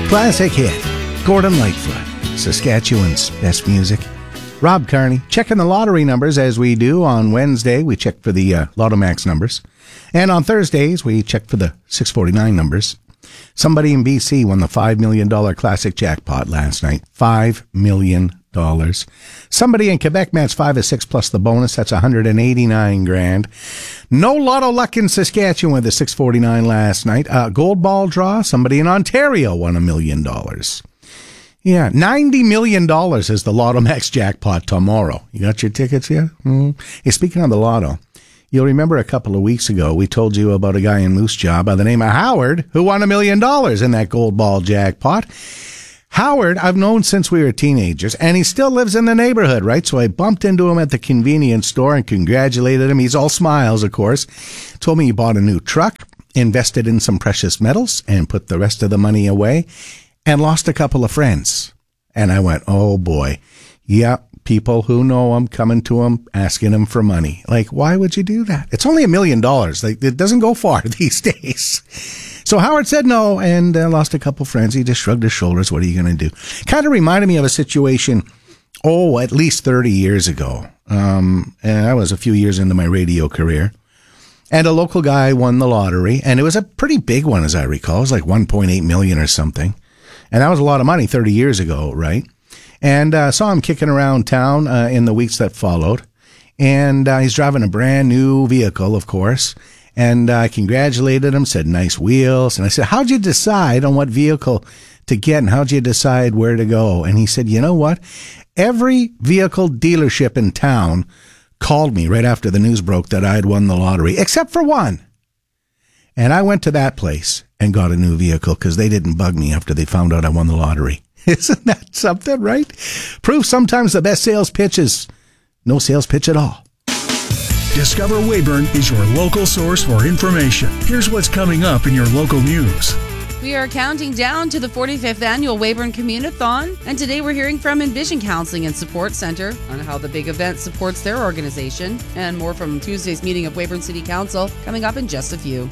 Classic hit. Gordon Lightfoot, Saskatchewan's best music. Rob Carney, checking the lottery numbers as we do. On Wednesday, we check for the Lottomax numbers. And on Thursdays, we check for the 649 numbers. Somebody in BC won the $5 million classic jackpot last night. $5 million. Somebody in Quebec matched 5 or 6 plus the bonus. That's $189,000. No lotto luck in Saskatchewan with the 649 last night. Gold ball draw. Somebody in Ontario won $1 million. Yeah, $90 million is the Lottomax jackpot tomorrow. You got your tickets yet? Hey, speaking of the lotto, you'll remember a couple of weeks ago we told you about a guy in Moose Jaw by the name of Howard who won $1 million in that gold ball jackpot. Howard, I've known since we were teenagers, and he still lives in the neighborhood, right? So I bumped into him at the convenience store and congratulated him. He's all smiles, of course. Told me he bought a new truck, invested in some precious metals, and put the rest of the money away, and lost a couple of friends. And I went, oh boy. Yeah, people who know him coming to him, asking him for money. Like, why would you do that? It's only $1 million. Like, it doesn't go far these days. So Howard said no and lost a couple friends. He just shrugged his shoulders. What are you going to do? Kind of reminded me of a situation, at least 30 years ago. And I was a few years into my radio career. And a local guy won the lottery. And it was a pretty big one, as I recall. It was like $1.8 million or something. And that was a lot of money 30 years ago, right? And saw him kicking around town in the weeks that followed. And he's driving a brand new vehicle, of course. And I congratulated him, said nice wheels. And I said, how'd you decide on what vehicle to get and how'd you decide where to go? And he said, you know what? Every vehicle dealership in town called me right after the news broke that I'd won the lottery, except for one. And I went to that place and got a new vehicle because they didn't bug me after they found out I won the lottery. Isn't that something, right? Proof sometimes the best sales pitch is no sales pitch at all. Discover Weyburn is your local source for information. Here's what's coming up in your local news. We are counting down to the 45th annual Weyburn Communithon, and today we're hearing from Envision Counseling and Support Center on how the big event supports their organization, and more from Tuesday's meeting of Weyburn City Council coming up in just a few.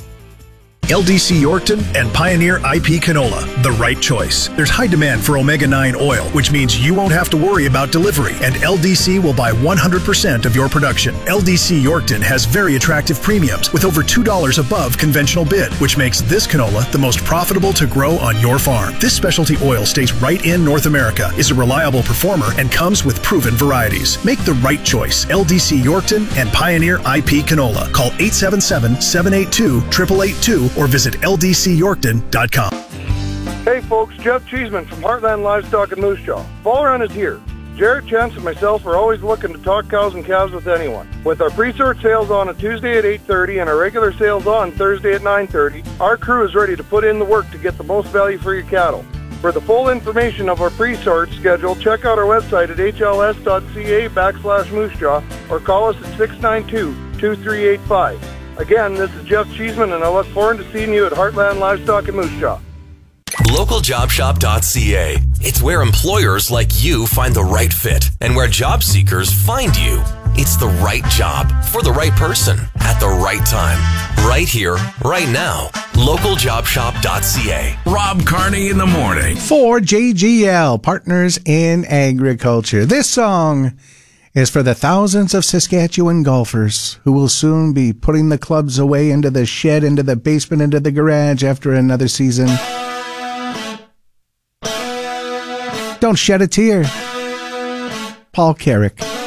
LDC Yorkton and Pioneer IP Canola, the right choice. There's high demand for omega-9 oil, which means you won't have to worry about delivery, and LDC will buy 100% of your production. LDC Yorkton has very attractive premiums with over $2 above conventional bid, which makes this canola the most profitable to grow on your farm. This specialty oil stays right in North America, is a reliable performer, and comes with proven varieties. Make the right choice. LDC Yorkton and Pioneer IP Canola. Call 877-782-8882 or visit ldcyorkton.com. Hey folks, Jeff Cheeseman from Heartland Livestock in Moose Jaw. Fall run is here. Jarrett, Chance, and myself are always looking to talk cows and calves with anyone. With our pre-sort sales on a Tuesday at 8:30 and our regular sales on Thursday at 9:30, our crew is ready to put in the work to get the most value for your cattle. For the full information of our pre-sort schedule, check out our website at hls.ca/Moose Jaw or call us at 692-2385. Again, this is Jeff Cheeseman, and I look forward to seeing you at Heartland Livestock in Moose Jaw. LocalJobShop.ca. It's where employers like you find the right fit and where job seekers find you. It's the right job for the right person at the right time. Right here, right now. LocalJobShop.ca. Rob Carney in the morning. For JGL, Partners in Agriculture. This song is for the thousands of Saskatchewan golfers who will soon be putting the clubs away into the shed, into the basement, into the garage after another season. Don't shed a tear. Paul Carrick.